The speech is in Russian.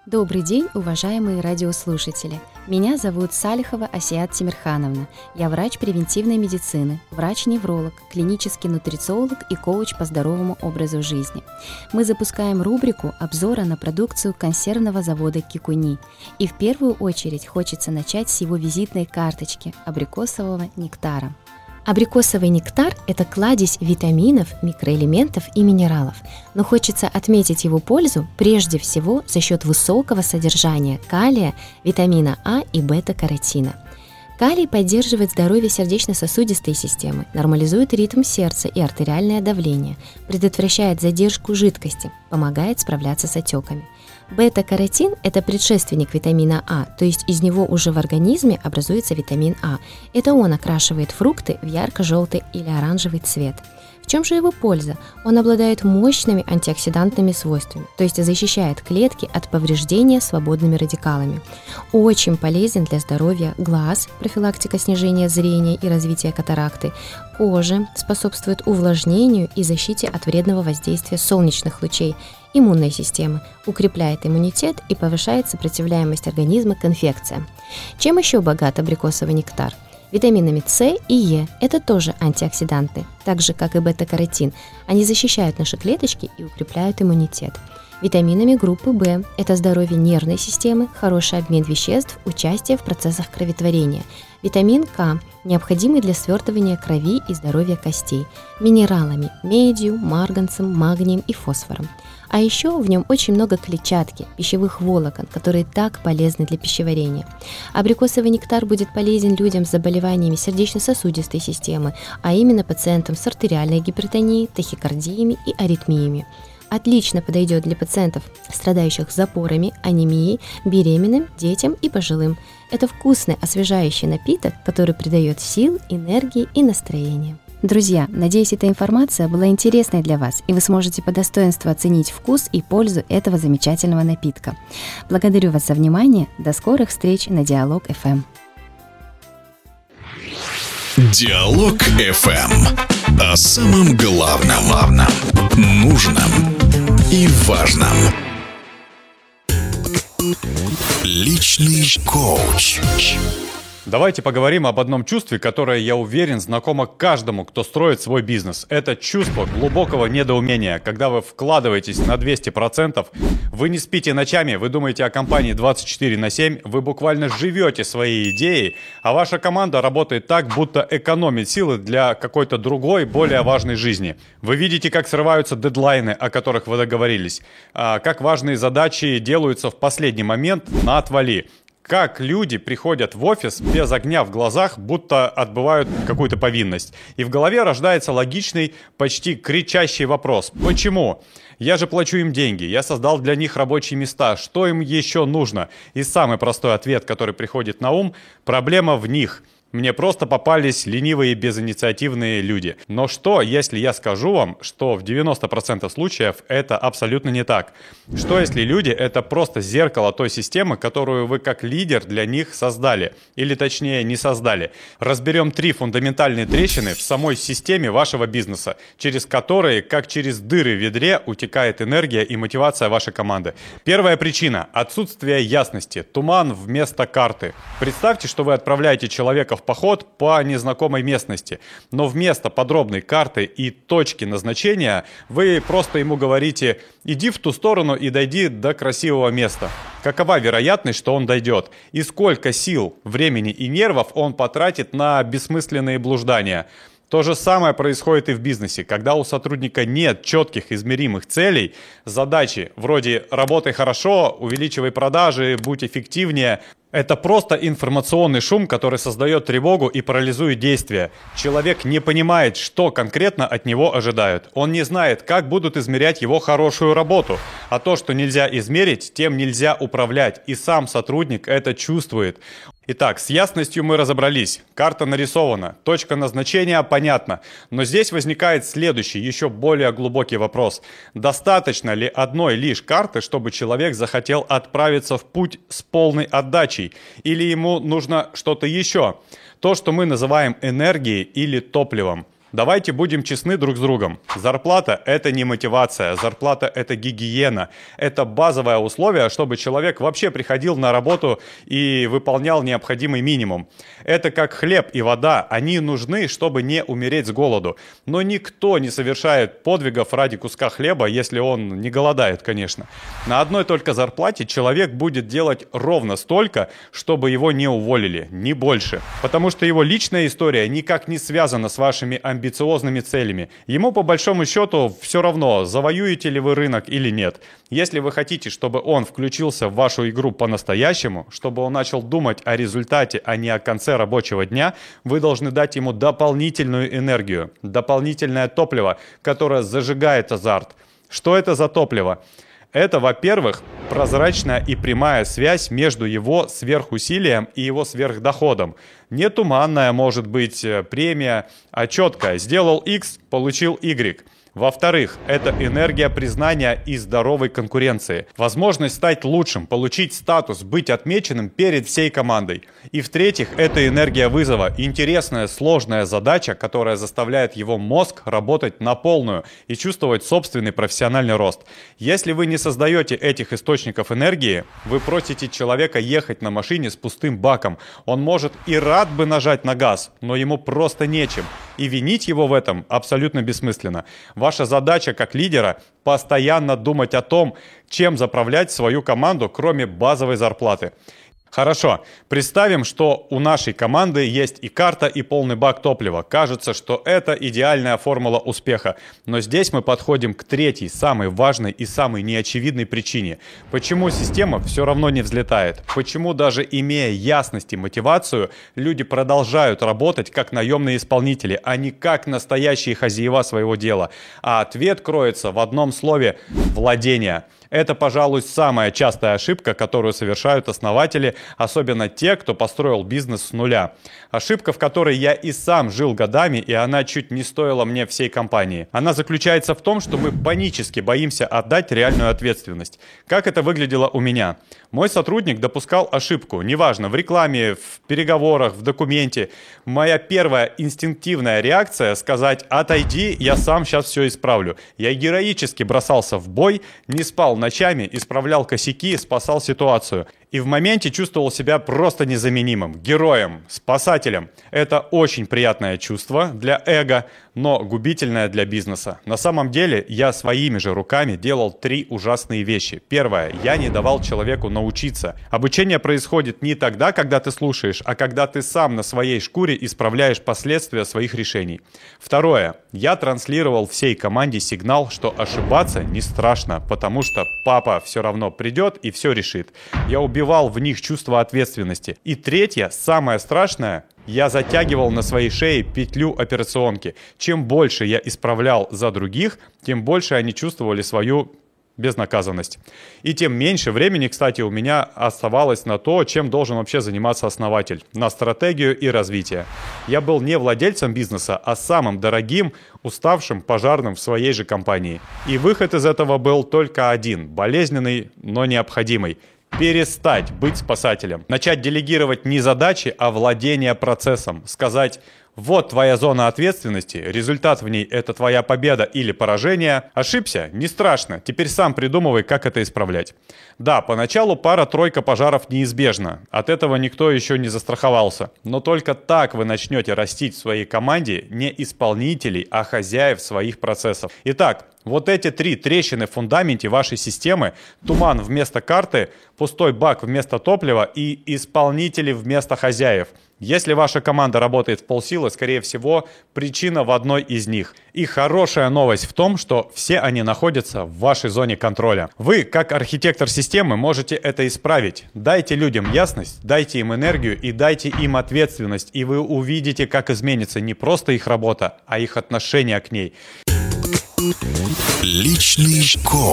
Добрый день, уважаемые радиослушатели! Меня зовут Салихова Асият Тимирхановна. Я врач превентивной медицины, врач-невролог, клинический нутрициолог и коуч по здоровому образу жизни. Мы запускаем рубрику обзора на продукцию консервного завода Кикуни. И в первую очередь хочется начать с его визитной карточки – абрикосового нектара. Абрикосовый нектар – это кладезь витаминов, микроэлементов и минералов, но хочется отметить его пользу прежде всего за счет высокого содержания калия, витамина А и бета-каротина. Калий поддерживает здоровье сердечно-сосудистой системы, нормализует ритм сердца и артериальное давление, предотвращает задержку жидкости, помогает справляться с отеками. Бета-каротин – это предшественник витамина А, то есть из него уже в организме образуется витамин А. Это он окрашивает фрукты в ярко-желтый или оранжевый цвет. В чем же его польза? Он обладает мощными антиоксидантными свойствами, то есть защищает клетки от повреждения свободными радикалами. Очень полезен для здоровья глаз, профилактика снижения зрения и развития катаракты, кожи, способствует увлажнению и защите от вредного воздействия солнечных лучей, иммунной системы, укрепляет иммунитет и повышает сопротивляемость организма к инфекциям. Чем еще богат абрикосовый нектар? Витаминами С и Е – это тоже антиоксиданты, так же, как и бета-каротин. Они защищают наши клеточки и укрепляют иммунитет. Витаминами группы В – это здоровье нервной системы, хороший обмен веществ, участие в процессах кроветворения. Витамин К – необходимый для свертывания крови и здоровья костей. Минералами – медью, марганцем, магнием и фосфором. А еще в нем очень много клетчатки, пищевых волокон, которые так полезны для пищеварения. Абрикосовый нектар будет полезен людям с заболеваниями сердечно-сосудистой системы, а именно пациентам с артериальной гипертонией, тахикардиями и аритмиями. Отлично подойдет для пациентов, страдающих запорами, анемией, беременным, детям и пожилым. Это вкусный освежающий напиток, который придает сил, энергии и настроения. Друзья, надеюсь, эта информация была интересной для вас, и вы сможете по достоинству оценить вкус и пользу этого замечательного напитка. Благодарю вас за внимание. До скорых встреч на Диалог ФМ. Диалог ФМ. О самом главном, нужном и важном. Личный коуч. Давайте поговорим об одном чувстве, которое, я уверен, знакомо каждому, кто строит свой бизнес. Это чувство глубокого недоумения. Когда вы вкладываетесь на 200%, вы не спите ночами, вы думаете о компании 24/7, вы буквально живете своей идеей, а ваша команда работает так, будто экономит силы для какой-то другой, более важной жизни. Вы видите, как срываются дедлайны, о которых вы договорились, как важные задачи делаются в последний момент на отвали. Как люди приходят в офис без огня в глазах, будто отбывают какую-то повинность. И в голове рождается логичный, почти кричащий вопрос. Почему? Я же плачу им деньги, я создал для них рабочие места. Что им еще нужно? И самый простой ответ, который приходит на ум – проблема в них. Мне просто попались ленивые, безинициативные люди. Но что, если я скажу вам, что в 90% случаев это абсолютно не так? Что, если люди — это просто зеркало той системы, которую вы как лидер для них создали? Или точнее, не создали. Разберем 3 фундаментальные трещины в самой системе вашего бизнеса, через которые, как через дыры в ведре, утекает энергия и мотивация вашей команды. Первая причина — отсутствие ясности, туман вместо карты. Представьте, что вы отправляете человека в поход по незнакомой местности, но вместо подробной карты и точки назначения вы просто ему говорите: иди в ту сторону и дойди до красивого места. Какова вероятность, что он дойдет? И сколько сил, времени и нервов он потратит на бессмысленные блуждания? То же самое происходит и в бизнесе. Когда у сотрудника нет четких измеримых целей, задачи вроде «работай хорошо», «увеличивай продажи», «будь эффективнее», это просто информационный шум, который создает тревогу и парализует действия. Человек не понимает, что конкретно от него ожидают. Он не знает, как будут измерять его хорошую работу. А то, что нельзя измерить, тем нельзя управлять. И сам сотрудник это чувствует. Итак, с ясностью мы разобрались. Карта нарисована, точка назначения понятна. Но здесь возникает следующий, еще более глубокий вопрос. Достаточно ли одной лишь карты, чтобы человек захотел отправиться в путь с полной отдачей? Или ему нужно что-то еще? То, что мы называем энергией или топливом. Давайте будем честны друг с другом. Зарплата – это не мотивация, зарплата – это гигиена. Это базовое условие, чтобы человек вообще приходил на работу и выполнял необходимый минимум. Это как хлеб и вода, они нужны, чтобы не умереть с голоду. Но никто не совершает подвигов ради куска хлеба, если он не голодает, конечно. На одной только зарплате человек будет делать ровно столько, чтобы его не уволили, не больше. Потому что его личная история никак не связана с вашими амбициозными целями. Ему по большому счету все равно, завоюете ли вы рынок или нет. Если вы хотите, чтобы он включился в вашу игру по-настоящему, чтобы он начал думать о результате, а не о конце рабочего дня, вы должны дать ему дополнительную энергию, дополнительное топливо, которое зажигает азарт. Что это за топливо? Это, во-первых, прозрачная и прямая связь между его сверхусилием и его сверхдоходом. Не туманная может быть премия, а четкая. Сделал X, получил Y. Во-вторых, это энергия признания и здоровой конкуренции. Возможность стать лучшим, получить статус, быть отмеченным перед всей командой. И в-третьих, это энергия вызова. Интересная, сложная задача, которая заставляет его мозг работать на полную и чувствовать собственный профессиональный рост. Если вы не создаете этих источников энергии, вы просите человека ехать на машине с пустым баком. Он может и рад бы нажать на газ, но ему просто нечем. И винить его в этом абсолютно бессмысленно. Ваша задача как лидера – постоянно думать о том, чем заправлять свою команду, кроме базовой зарплаты. Хорошо, представим, что у нашей команды есть и карта, и полный бак топлива. Кажется, что это идеальная формула успеха. Но здесь мы подходим к третьей, самой важной и самой неочевидной причине. Почему система все равно не взлетает? Почему даже имея ясность и мотивацию, люди продолжают работать как наемные исполнители, а не как настоящие хозяева своего дела? А ответ кроется в одном слове – владение. Это, пожалуй, самая частая ошибка, которую совершают основатели, особенно те, кто построил бизнес с нуля. Ошибка, в которой я и сам жил годами, и она чуть не стоила мне всей компании. Она заключается в том, что мы панически боимся отдать реальную ответственность. Как это выглядело у меня? Мой сотрудник допускал ошибку, неважно, в рекламе, в переговорах, в документе. Моя первая инстинктивная реакция — сказать: «Отойди, я сам сейчас все исправлю». Я героически бросался в бой, не спал ночами, исправлял косяки, спасал ситуацию. И в моменте чувствовал себя просто незаменимым, героем, спасателем. Это очень приятное чувство для эго, но губительное для бизнеса. На самом деле я своими же руками делал 3 ужасные вещи. Первое. Я не давал человеку научиться. Обучение происходит не тогда, когда ты слушаешь, а когда ты сам на своей шкуре исправляешь последствия своих решений. Второе. Я транслировал всей команде сигнал, что ошибаться не страшно, потому что папа все равно придет и все решит. Я убивал в них чувство ответственности. И третье, самое страшное, я затягивал на своей шее петлю операционки. Чем больше я исправлял за других, тем больше они чувствовали свою безнаказанность. И тем меньше времени, кстати, у меня оставалось на то, чем должен вообще заниматься основатель. На стратегию и развитие. Я был не владельцем бизнеса, а самым дорогим, уставшим пожарным в своей же компании. И выход из этого был только один, болезненный, но необходимый. Перестать быть спасателем. Начать делегировать не задачи, а владение процессом. Сказать: вот твоя зона ответственности, результат в ней — это твоя победа или поражение. Ошибся? Не страшно. Теперь сам придумывай, как это исправлять. Да, поначалу пара-тройка пожаров неизбежна. От этого никто еще не застраховался. Но только так вы начнете растить в своей команде не исполнителей, а хозяев своих процессов. Итак, вот эти 3 трещины в фундаменте вашей системы: туман вместо карты, пустой бак вместо топлива и исполнители вместо хозяев. Если ваша команда работает в полсилы, скорее всего, причина в одной из них. И хорошая новость в том, что все они находятся в вашей зоне контроля. Вы, как архитектор системы, можете это исправить. Дайте людям ясность, дайте им энергию и дайте им ответственность, и вы увидите, как изменится не просто их работа, а их отношение к ней. Личный коуч.